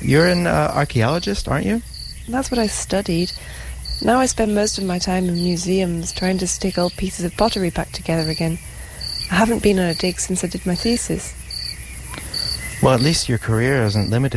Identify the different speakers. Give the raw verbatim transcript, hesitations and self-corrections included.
Speaker 1: You're an uh, archaeologist, aren't you?
Speaker 2: That's what I studied. Now I spend most of my time in museums trying to stick old pieces of pottery back together again. I haven't been on a dig since I did my thesis.
Speaker 1: Well, at least your career isn't limited